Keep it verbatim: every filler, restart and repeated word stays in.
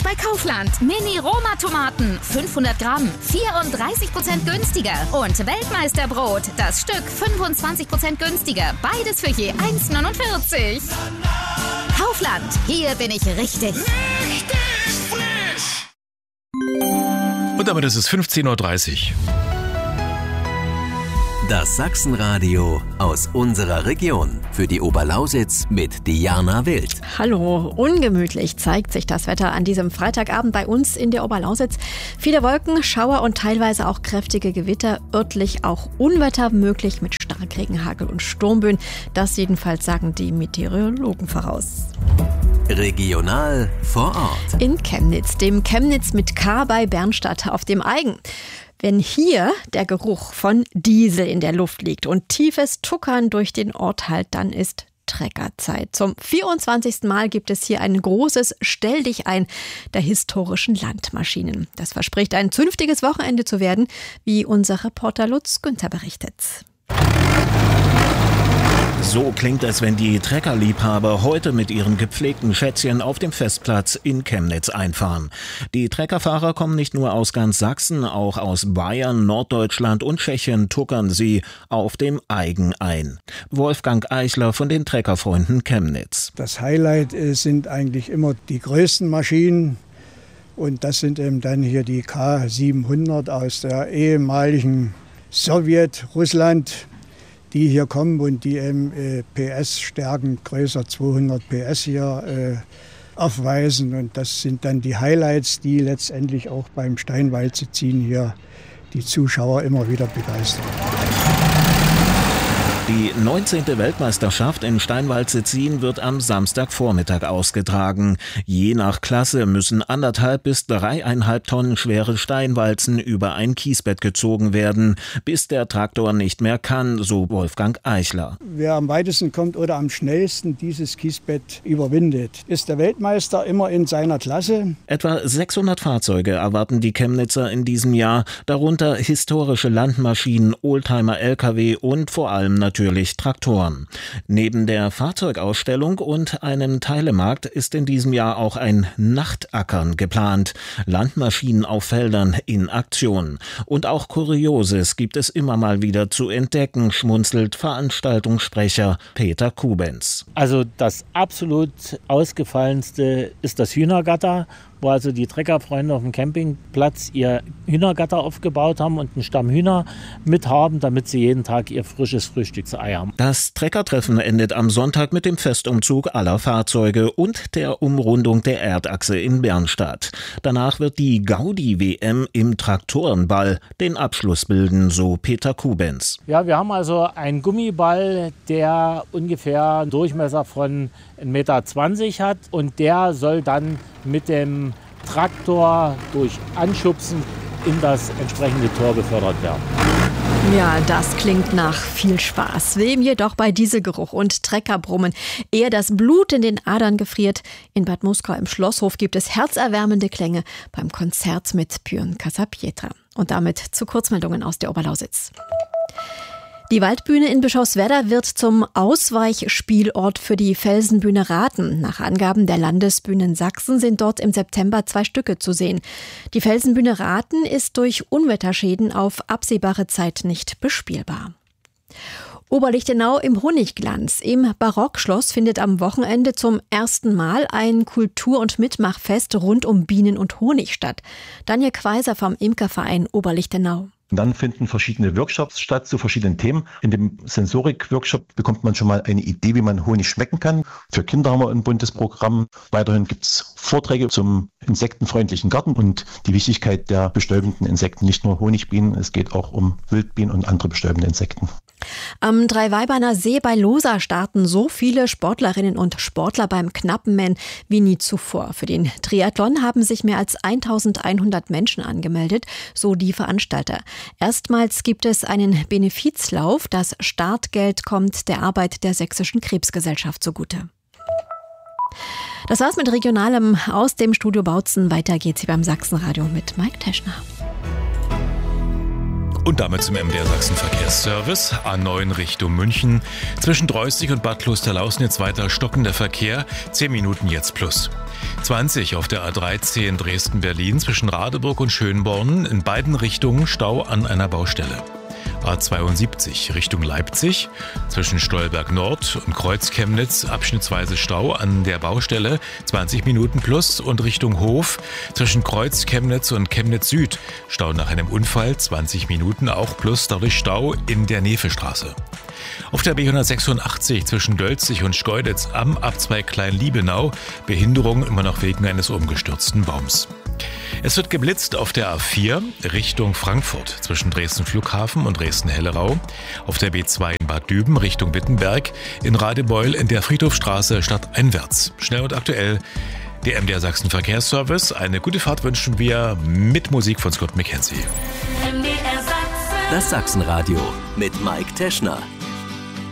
bei Kaufland. Mini-Roma-Tomaten, fünfhundert Gramm, vierunddreißig Prozent günstiger. Und Weltmeisterbrot, das Stück fünfundzwanzig Prozent günstiger. Beides für je eins neunundvierzig. Kaufland, hier bin ich richtig. Richtig frisch! Und damit ist es fünfzehn Uhr dreißig. Das Sachsenradio aus unserer Region. Für die Oberlausitz mit Diana Wild. Hallo, ungemütlich zeigt sich das Wetter an diesem Freitagabend bei uns in der Oberlausitz. Viele Wolken, Schauer und teilweise auch kräftige Gewitter, örtlich auch Unwetter möglich mit Starkregen, Hagel und Sturmböen. Das jedenfalls sagen die Meteorologen voraus. Regional vor Ort. In Chemnitz, dem Chemnitz mit K bei Bernstadt auf dem Eigen. Wenn hier der Geruch von Diesel in der Luft liegt und tiefes Tuckern durch den Ort hallt, dann ist Treckerzeit. Zum vierundzwanzigsten Mal gibt es hier ein großes Stell dich ein der historischen Landmaschinen. Das verspricht ein zünftiges Wochenende zu werden, wie unser Reporter Lutz Günther berichtet. So klingt es, wenn die Treckerliebhaber heute mit ihren gepflegten Schätzchen auf dem Festplatz in Chemnitz einfahren. Die Treckerfahrer kommen nicht nur aus ganz Sachsen, auch aus Bayern, Norddeutschland und Tschechien tuckern sie auf dem Eigen ein. Wolfgang Eichler von den Treckerfreunden Chemnitz. Das Highlight sind eigentlich immer die größten Maschinen. Und das sind eben dann hier die K siebenhundert aus der ehemaligen Sowjet-Russland, die hier kommen und die eben äh, P S-Stärken größer zweihundert P S hier äh, aufweisen. Und das sind dann die Highlights, die letztendlich auch beim Steinwalze-Ziehen hier die Zuschauer immer wieder begeistern. Die neunzehnte Weltmeisterschaft in Steinwalze-Ziehen wird am Samstagvormittag ausgetragen. Je nach Klasse müssen anderthalb bis dreieinhalb Tonnen schwere Steinwalzen über ein Kiesbett gezogen werden, bis der Traktor nicht mehr kann, so Wolfgang Eichler. Wer am weitesten kommt oder am schnellsten dieses Kiesbett überwindet, ist der Weltmeister immer in seiner Klasse. Etwa sechshundert Fahrzeuge erwarten die Chemnitzer in diesem Jahr, darunter historische Landmaschinen, Oldtimer, L K W und vor allem natürlich Natürlich Traktoren. Neben der Fahrzeugausstellung und einem Teilemarkt ist in diesem Jahr auch ein Nachtackern geplant. Landmaschinen auf Feldern in Aktion. Und auch Kurioses gibt es immer mal wieder zu entdecken, schmunzelt Veranstaltungssprecher Peter Kubenz. Also das absolut ausgefallenste ist das Hühnergatter, wo also die Treckerfreunde auf dem Campingplatz ihr Hühnergatter aufgebaut haben und einen Stamm Hühner mithaben, damit sie jeden Tag ihr frisches Frühstücksei haben. Das Treckertreffen endet am Sonntag mit dem Festumzug aller Fahrzeuge und der Umrundung der Erdachse in Bernstadt. Danach wird die Gaudi-W M im Traktorenball den Abschluss bilden, so Peter Kubenz. Ja, wir haben also einen Gummiball, der ungefähr einen Durchmesser von ein Meter zwanzig hat und der soll dann mit dem Traktor durch Anschubsen in das entsprechende Tor befördert werden. Ja, das klingt nach viel Spaß. Wem jedoch bei Dieselgeruch und Treckerbrummen eher das Blut in den Adern gefriert. In Bad Muskau im Schlosshof gibt es herzerwärmende Klänge beim Konzert mit Björn Casapietra. Und damit zu Kurzmeldungen aus der Oberlausitz. Die Waldbühne in Bischofswerda wird zum Ausweichspielort für die Felsenbühne Rathen. Nach Angaben der Landesbühnen Sachsen sind dort im September zwei Stücke zu sehen. Die Felsenbühne Rathen ist durch Unwetterschäden auf absehbare Zeit nicht bespielbar. Oberlichtenau im Honigglanz. Im Barockschloss findet am Wochenende zum ersten Mal ein Kultur- und Mitmachfest rund um Bienen und Honig statt. Daniel Quaiser vom Imkerverein Oberlichtenau. Und dann finden verschiedene Workshops statt zu verschiedenen Themen. In dem Sensorik-Workshop bekommt man schon mal eine Idee, wie man Honig schmecken kann. Für Kinder haben wir ein buntes Programm. Weiterhin gibt es Vorträge zum insektenfreundlichen Garten und die Wichtigkeit der bestäubenden Insekten. Nicht nur Honigbienen, es geht auch um Wildbienen und andere bestäubende Insekten. Am Dreiweiberner See bei Losa starten so viele Sportlerinnen und Sportler beim Knappenman wie nie zuvor. Für den Triathlon haben sich mehr als eintausendeinhundert Menschen angemeldet, so die Veranstalter. Erstmals gibt es einen Benefizlauf. Das Startgeld kommt der Arbeit der Sächsischen Krebsgesellschaft zugute. Das war's mit Regionalem aus dem Studio Bautzen. Weiter geht's hier beim Sachsenradio mit Mike Teschner. Und damit zum M D R Sachsen Verkehrsservice. A neun Richtung München. Zwischen Dreusig und Bad Klosterlausnitz weiter stockender Verkehr. zehn Minuten jetzt plus. zwanzig auf der A dreizehn Dresden-Berlin zwischen Radeburg und Schönborn. In beiden Richtungen Stau an einer Baustelle. A zweiundsiebzig Richtung Leipzig, zwischen Stolberg Nord und Kreuz Chemnitz abschnittsweise Stau an der Baustelle, zwanzig Minuten plus, und Richtung Hof, zwischen Kreuz Chemnitz und Chemnitz Süd, Stau nach einem Unfall, zwanzig Minuten auch plus, dadurch Stau in der Nefestraße. Auf der B hundertsechsundachtzig zwischen Dölzig und Schkeuditz am Abzweig Klein-Liebenau, Behinderung immer noch wegen eines umgestürzten Baums. Es wird geblitzt auf der A vier Richtung Frankfurt zwischen Dresden Flughafen und Dresden-Hellerau, auf der B zwei in Bad Düben Richtung Wittenberg, in Radebeul in der Friedhofstraße stadteinwärts. Schnell und aktuell der M D R Sachsen Verkehrsservice. Eine gute Fahrt wünschen wir mit Musik von Scott McKenzie. Das Sachsenradio mit Mike Teschner.